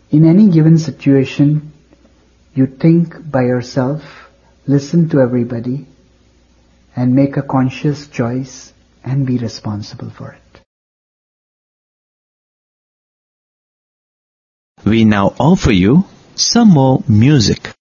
In any given situation, you think by yourself, listen to everybody, and make a conscious choice and be responsible for it. We now offer you some more music.